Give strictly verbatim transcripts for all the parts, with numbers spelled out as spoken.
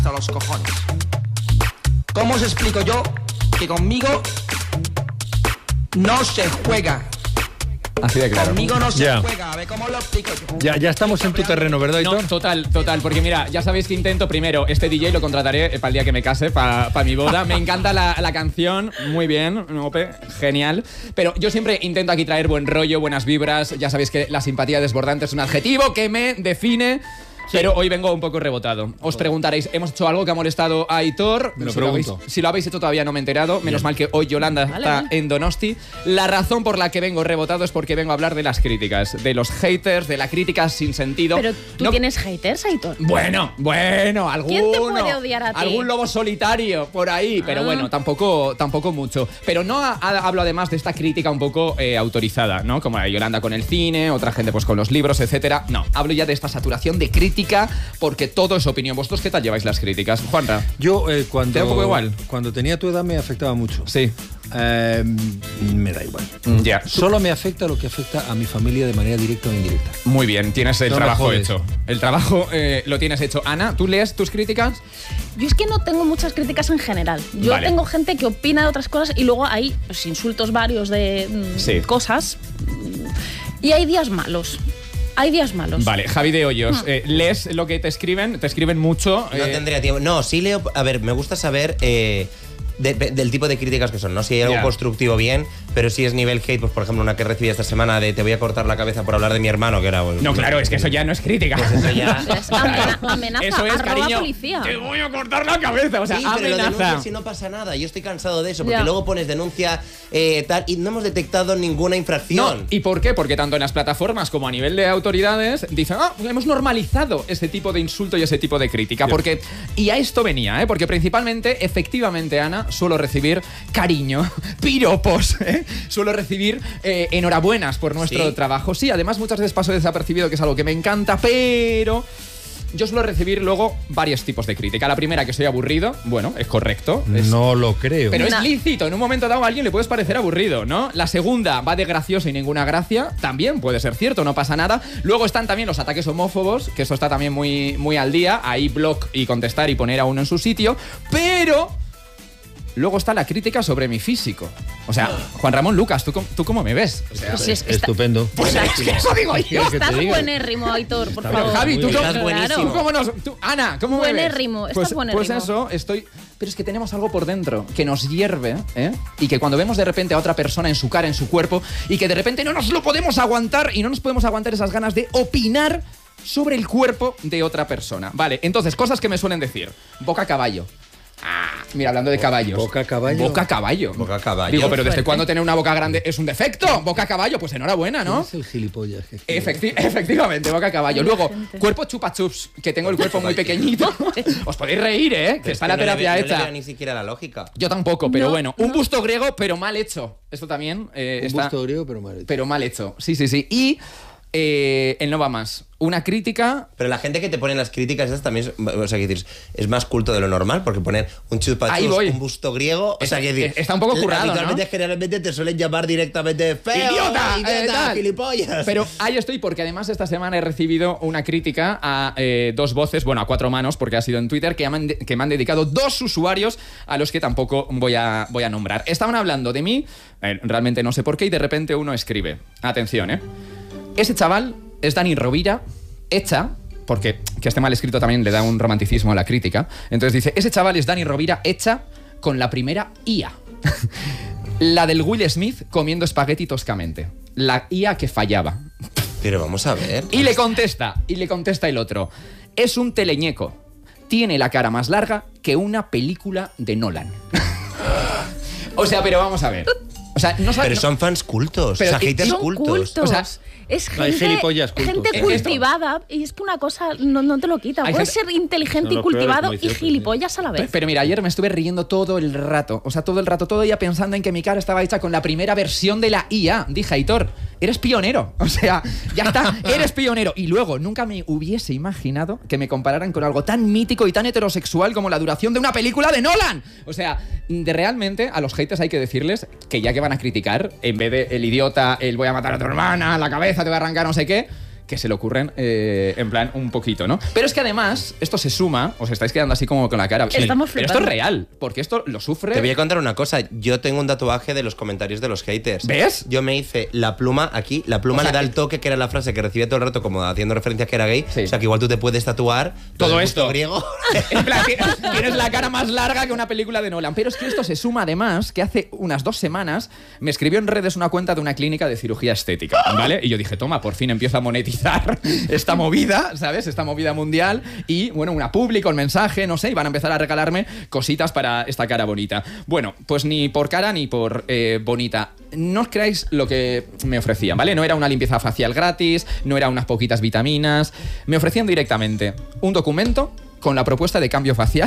hasta los cojones. ¿Cómo os explico yo que conmigo no se juega? Así de claro. Conmigo no se Ya. juega, a ver cómo lo explico yo. Ya, ya estamos en tu terreno, ¿verdad, No, Aitor? total, total, porque mira, ya sabéis que intento primero, este D J lo contrataré para el día que me case, para pa mi boda. Me encanta la, la canción, muy bien, Ope, genial. Pero yo siempre intento aquí traer buen rollo, buenas vibras. Ya sabéis que la simpatía desbordante es un adjetivo que me define. Pero hoy vengo un poco rebotado. Os preguntaréis, ¿hemos hecho algo que ha molestado a Aitor? Me lo si, lo habéis, pregunto. si lo habéis hecho todavía no me he enterado. Menos mal que hoy Yolanda Vale, está vale. en Donosti. La razón por la que vengo rebotado es porque vengo a hablar de las críticas. De los haters, de la crítica sin sentido. Pero tú No- tienes haters, Aitor. Bueno, bueno, alguno. ¿Quién te puede odiar a ti? Algún lobo solitario por ahí, pero Ah. bueno, tampoco, tampoco mucho. Pero no ha- ha- hablo además de esta crítica un poco eh, autorizada, ¿no? Como la de Yolanda con el cine, otra gente pues con los libros, etcétera. No, hablo ya de esta saturación de crítica porque todo es opinión. ¿Vosotros qué tal lleváis las críticas? Juanra. Yo eh, cuando, ¿Te da un poco igual? cuando tenía tu edad me afectaba mucho. Sí. Eh, me da igual. Ya. Solo me afecta lo que afecta a mi familia de manera directa o indirecta. Muy bien, tienes el No me trabajo jodes. hecho. El trabajo eh, lo tienes hecho. Ana, ¿tú lees tus críticas? Yo es que no tengo muchas críticas en general. Yo Vale. tengo gente que opina de otras cosas y luego hay pues, insultos varios de mm, Sí. cosas. Y hay días malos. Hay días malos. Vale, Javi de Hoyos, eh, ¿lees lo que te escriben? ¿Te escriben mucho? No Eh, tendría tiempo. No, sí leo. A ver, me gusta saber eh, de- de- del tipo de críticas que son, ¿no? Si hay algo Ya. constructivo, bien, pero si es nivel hate, pues por ejemplo, una que recibí esta semana de te voy a cortar la cabeza por hablar de mi hermano, que era. pues, No, claro, es que eso ya no es crítica. Pues eso ya. Es amena- amenaza, Eso es, arroba cariño. policía. Te voy a cortar la cabeza. O sea, Sí, pero lo amenaza. denuncias y no pasa nada. Yo estoy cansado de eso, porque Ya. luego pones denuncia eh, tal y no hemos detectado ninguna No, infracción. ¿y por qué? Porque tanto en las plataformas como a nivel de autoridades dicen, ah, hemos normalizado ese tipo de insulto y ese tipo de crítica. Porque, y a esto venía, ¿eh? Porque principalmente, efectivamente, Ana, suelo recibir cariño, piropos, ¿eh? Suelo recibir eh, enhorabuenas por nuestro Sí. trabajo. Sí, además muchas veces paso desapercibido, que es algo que me encanta, pero... Yo suelo recibir luego varios tipos de crítica. La primera, que soy aburrido, bueno, es correcto. Es, No lo creo. Pero Nah. es lícito, en un momento dado a alguien le puedes parecer aburrido, ¿no? La segunda va de gracioso y ninguna gracia, también puede ser cierto, no pasa nada. Luego están también los ataques homófobos, que eso está también muy, muy al día, ahí block y contestar y poner a uno en su sitio, pero... Luego está la crítica sobre mi físico. O sea, Juan Ramón Lucas, ¿tú, cómo- tú cómo me ves? O sea, Pues sí, es que está- Estupendo. pues es que eso digo yo. ¿Quieres que te Estás diga? buenérrimo, Aitor, por Está favor. Javi, tú Muy cómo, Estás buenísimo. ¿tú cómo nos, tú- Ana, ¿cómo me ves? Buenérrimo, estás pues, buenérrimo. Pues eso, estoy... Pero es que tenemos algo por dentro que nos hierve, ¿eh? Y que cuando vemos de repente a otra persona en su cara, en su cuerpo, y que de repente no nos lo podemos aguantar y no nos podemos aguantar esas ganas de opinar sobre el cuerpo de otra persona. Vale, entonces, cosas que me suelen decir. Boca caballo. Ah, mira, hablando de caballos. Boca caballo. Boca caballo. Boca caballo. Digo, pero ¿desde Fuerte. cuándo tener una boca grande es un defecto? Boca caballo, pues enhorabuena, ¿no? Es el gilipollas. que escribe. Efecti- efectivamente, boca caballo. Ay, Luego, gente. cuerpo chupa chups, que tengo el cuerpo muy pequeñito. Os podéis reír, ¿eh? Que Pero está es la que no le terapia veo- no le hecha. veo ni siquiera la lógica. Yo tampoco, pero No, bueno. Un no. busto griego, pero mal hecho. Esto también eh, Un está... busto griego, pero mal hecho. Pero mal hecho. Sí, sí, sí. Y eh, el no va más. Una crítica... Pero la gente que te pone las críticas esas también es, o sea, que decir, es más culto de lo normal, porque poner un Ahí chupachus, voy. un busto griego, o sea, Es- que decir, está un poco currado, habitualmente, ¿no? generalmente te suelen llamar directamente feo, ¡Idiota! idiota, eh, tal. gilipollas. Pero ahí estoy porque además esta semana he recibido una crítica a eh, dos voces, bueno, a cuatro manos, porque ha sido en Twitter, que me han, de- que me han dedicado dos usuarios a los que tampoco voy a, voy a nombrar. Estaban hablando de mí, eh, realmente no sé por qué, y de repente uno escribe. Atención, ¿eh? Ese chaval es Dani Rovira, hecha... Porque que esté mal escrito también le da un romanticismo a la crítica. Entonces dice, ese chaval es Dani Rovira hecha con la primera I A. La del Will Smith comiendo espagueti toscamente. La I A que fallaba. Pero vamos a ver. Y le contesta, y le contesta el otro. Es un teleñeco. Tiene la cara más larga que una película de Nolan. O sea, pero vamos a ver. O sea, no sabe- Pero no- son fans cultos, Pero o sea, y- haters Son cultos. cultos. O sea, es hay gente, gilipollas cultos. gente Eh, cultivada y es que una cosa no, no te lo quita. Hay Puedes gente- ser inteligente Son y los peores, cultivado como y dices, gilipollas a la Pero, vez. pero mira, ayer me estuve riendo todo el rato. O sea, todo el rato, todo el día pensando en que mi cara estaba hecha con la primera versión de la I A. Dije, Aitor, eres pionero. O sea, ya está, eres pionero. Y luego, nunca me hubiese imaginado que me compararan con algo tan mítico y tan heterosexual como la duración de una película de Nolan. O sea, de realmente a los haters hay que decirles que ya que van a criticar, en vez de el idiota, el voy a matar a tu hermana, la cabeza te voy a arrancar no sé qué, que se le ocurren eh, en plan un poquito, ¿no? Pero es que además, esto se suma, os estáis quedando así como con la cara. Estamos Pero esto es real, porque esto lo sufre. Te voy a contar una cosa. Yo tengo un tatuaje de los comentarios de los haters. ¿Ves? Yo me hice la pluma aquí. La pluma O sea, le da el toque, que era la frase que recibía todo el rato, como haciendo referencia a que era gay. Sí. O sea, que igual tú te puedes tatuar Todo el esto. gusto griego. En plan, tienes, tienes la cara más larga que una película de Nolan. Pero es que esto se suma además que hace unas dos semanas me escribió en redes una cuenta de una clínica de cirugía estética, ¿vale? Y yo dije, toma, por fin empiezo a monetizar esta movida, ¿sabes? Esta movida mundial. Y, bueno, una pública, un mensaje, no sé, y van a empezar a regalarme cositas para esta cara bonita. Bueno, pues ni por cara ni por eh, bonita. No os creáis lo que me ofrecían, ¿vale? No era una limpieza facial gratis, no era unas poquitas vitaminas. Me ofrecían directamente un documento con la propuesta de cambio facial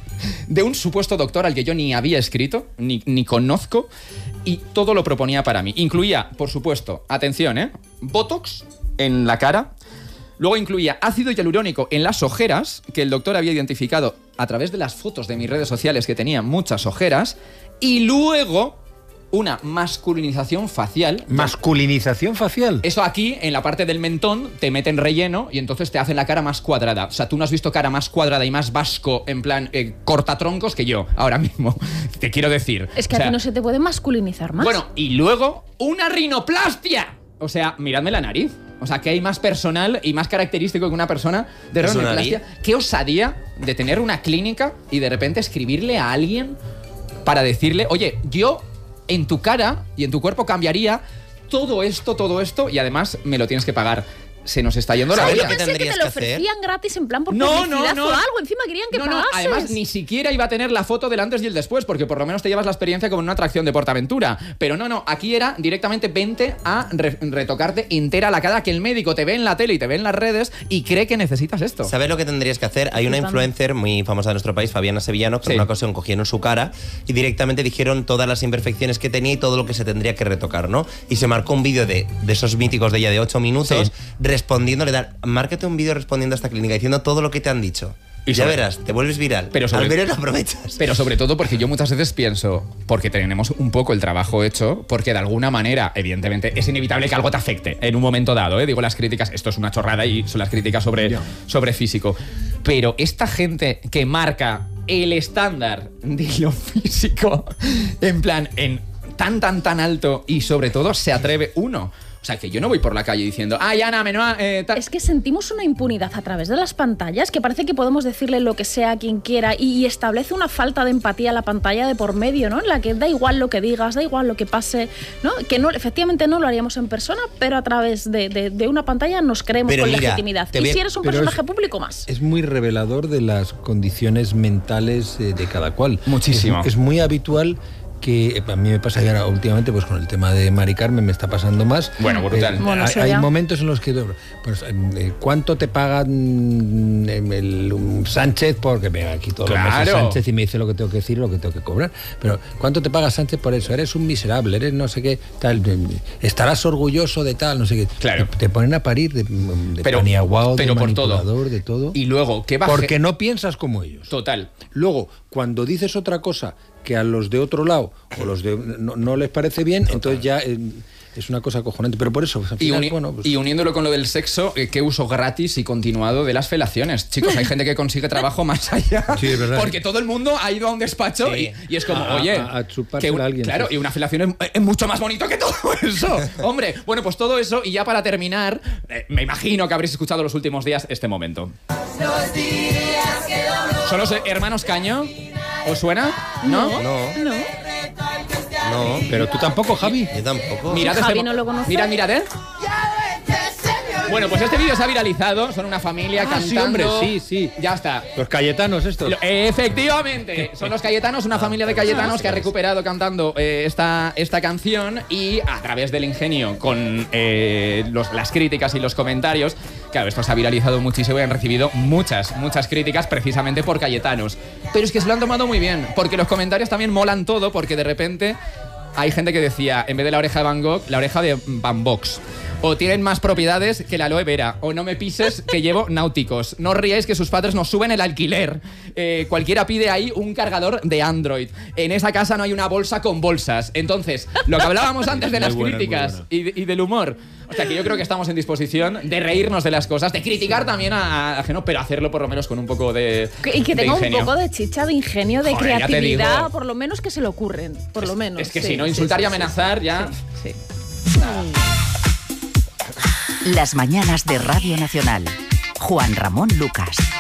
de un supuesto doctor al que yo ni había escrito, ni, ni conozco, y todo lo proponía para mí. Incluía, por supuesto, atención, ¿eh? Botox en la cara. Luego incluía ácido hialurónico en las ojeras, que el doctor había identificado a través de las fotos de mis redes sociales que tenía muchas ojeras. Y luego una masculinización facial. ¿Masculinización facial? Eso aquí, en la parte del mentón, te meten relleno y entonces te hacen la cara más cuadrada. O sea, tú no has visto cara más cuadrada y más vasco, en plan, eh, cortatroncos que yo, ahora mismo. Te quiero decir. Es que O a sea, ti no se te puede masculinizar más. Bueno, y luego, una rinoplastia. O sea, miradme la nariz. O sea, que hay más personal y más característico que una persona de ¿Es una rinoplastia. nariz? Qué osadía de tener una clínica y de repente escribirle a alguien para decirle, oye, yo en tu cara y en tu cuerpo cambiaría todo esto, todo esto, y además me lo tienes que pagar. Se nos está yendo la ¿Sabes olla. lo que Pensé que te tendrías lo que hacer? ofrecían gratis en plan por No, publicidad no, no. o algo. Encima querían que No, no, pagases. además ni siquiera iba a tener la foto del antes y el después, porque por lo menos te llevas la experiencia como en una atracción de PortAventura. Pero no, no, aquí era directamente vente a re- retocarte entera la cara, que el médico te ve en la tele y te ve en las redes y cree que necesitas esto. ¿Sabes lo que tendrías que hacer? Hay una Flipando. influencer muy famosa de nuestro país, Fabiana Sevillano, que Sí. en una ocasión cogieron su cara y directamente dijeron todas las imperfecciones que tenía y todo lo que se tendría que retocar, ¿no? Y se marcó un vídeo de, de esos míticos de ella de ocho minutos, Sí. respondiéndole, dar, márcate un vídeo respondiendo a esta clínica, diciendo todo lo que te han dicho. Y Y ya sobre- verás, te vuelves viral. Pero sobre- Al menos lo aprovechas. Pero sobre todo porque yo muchas veces pienso, porque tenemos un poco el trabajo hecho, porque de alguna manera, evidentemente, es inevitable que algo te afecte en un momento dado, ¿eh? Digo las críticas, esto es una chorrada y son las críticas sobre, sobre físico. Pero esta gente que marca el estándar de lo físico, en plan, en tan, tan, tan alto, y sobre todo se atreve uno. O sea, que yo no voy por la calle diciendo, ay, Ana, menúa, eh, tal. Es que sentimos una impunidad a través de las pantallas que parece que podemos decirle lo que sea a quien quiera y, y establece una falta de empatía a la pantalla de por medio, ¿no? En la que da igual lo que digas, da igual lo que pase, ¿no? Que no, efectivamente no lo haríamos en persona, pero a través de, de- de una pantalla nos creemos Pero con mira, legitimidad. te Y voy a- si eres un pero personaje es- público, más. Es muy revelador de las condiciones mentales eh, de cada cual. Muchísimo. Es, es muy habitual que eh, a mí me pasa ya ahora últimamente pues con el tema de Mari Carmen me está pasando más. Bueno, brutal. Bueno, hay eso hay ya. momentos en los que pues, eh, ¿cuánto te pagan eh, el um, Sánchez? Porque me aquí todos los meses Claro. Sánchez y me dice lo que tengo que decir, lo que tengo que cobrar. Pero ¿cuánto te paga Sánchez por eso? Eres un miserable, eres no sé qué, tal, eh, estarás orgulloso de tal, no sé qué. Claro. Te, te ponen a parir de, de Pero- paniaguao, pero de por todo. manipulador, de todo. Y luego, ¿qué baje? Porque no piensas como ellos. Total. Luego, cuando dices otra cosa que a los de otro lado o los de no, no les parece bien, entonces ya eh, es una cosa acojonante. Pero por eso, pues, al Y, final, uni- bueno, pues, y uniéndolo con lo del sexo, eh, qué uso gratis y continuado de las felaciones. Chicos, hay gente que consigue trabajo más allá. Sí, es verdad. Porque todo el mundo ha ido a un despacho Sí. y, y es como, A- oye, a- a chupársela que un- a alguien, claro, sí. y una felación es, es mucho más bonito que todo eso. Hombre, bueno, pues todo eso. Y ya para terminar, eh, me imagino que habréis escuchado los últimos días este momento. ¿Son los eh, hermanos Caño? ¿Os suena? ¿No? No, No. no. pero tú tampoco, Javi. Yo tampoco. Mirad Javi este mo- no lo conoce. Mirad, mirad, ¿eh? Bueno, pues este vídeo se ha viralizado. Son una familia Ah, cantando. sí, hombre, sí, sí. Ya está. Los Cayetanos estos. Lo- Efectivamente, son los Cayetanos, una familia de Cayetanos que ha recuperado cantando eh, esta, esta canción y a través del ingenio con eh, los- las críticas y los comentarios, claro, esto se ha viralizado muchísimo y han recibido muchas, muchas críticas precisamente por Cayetanos. Pero es que se lo han tomado muy bien, porque los comentarios también molan todo, porque de repente hay gente que decía, en vez de la oreja de Van Gogh, la oreja de Van Box. O tienen más propiedades que la aloe vera. O no me pises que llevo náuticos. No os ríais que sus padres nos suben el alquiler. Eh, cualquiera pide ahí un cargador de Android. En esa casa no hay una bolsa con bolsas. Entonces, lo que hablábamos antes de Muy las buena, muy críticas buena. y, de- y del humor. O sea que yo creo que estamos en disposición de reírnos de las cosas, de criticar también a ajeno, pero hacerlo por lo menos con un poco de Y que de tenga ingenio. un poco de chicha, de ingenio, de Joder, ya te creatividad, digo. por lo menos que se le ocurren, por lo menos. Es que sí, si no, sí, insultar sí, y sí. amenazar ya... Sí. Las mañanas de Radio Nacional. Juan Ramón Lucas.